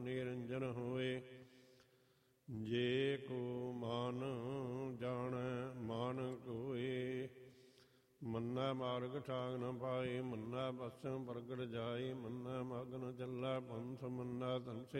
ਨਿਰੰਜਨ ਹੋਏ। ਜੇ ਕੋ ਮਨ ਜਾਣੈ ਮਨ ਕੋਏ। ਮੰਨਾ ਮਾਰਗ ਠਾਗ ਨ ਪਾਏ, ਮੰਨਾ ਬਸਮ ਪ੍ਰਗਟ ਜਾਏ। ਮੰਨਾ ਮਗਨ ਚੱਲਾ ਪੰਥ, ਮੰਨਾ ਧਨਸੇ